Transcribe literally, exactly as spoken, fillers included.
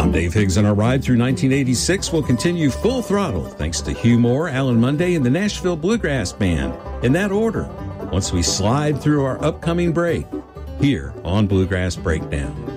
I'm Dave Higgs, and our ride through nineteen eighty-six will continue full throttle thanks to Hugh Moore, Alan Monday, and the Nashville Bluegrass Band, in that order, once we slide through our upcoming break here on Bluegrass Breakdown.